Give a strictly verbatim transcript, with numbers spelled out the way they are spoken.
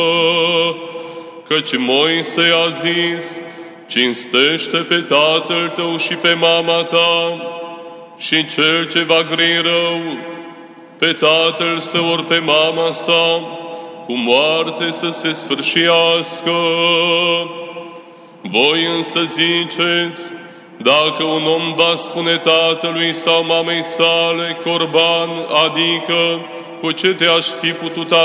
Căci Moise a zis, cinstește pe tatăl tău și pe mama ta, și cel ce va grei rău pe tatăl său ori pe mama sa, cu moarte să se sfârșească. Voi însă ziceți, dacă un om va spune tatălui sau mamei sale, corban, adică cu ce te-aș fi putut